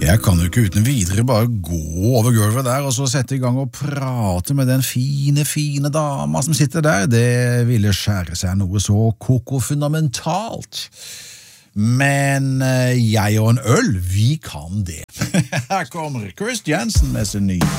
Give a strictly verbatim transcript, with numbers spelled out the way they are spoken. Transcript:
Jeg kan jo ikke uten videre bare gå over gulvet der og så sette i gang og prate med den fine, fine dama som sitter der. Det ville skjære seg noe så koko-fundamentalt. Men jeg og en øl, vi kan det. Her kommer Chris Jensen med sin nye.